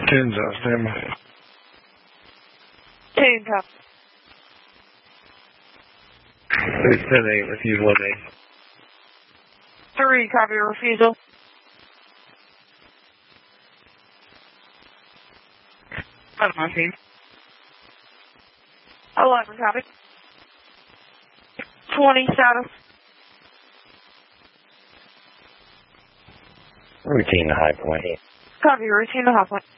10's out, stand by. 10 copy. 10-8, refuse 1-8. 3 copy, refusal. 11 copy. 20 status. Routine to High Point. Copy, routine to High Point.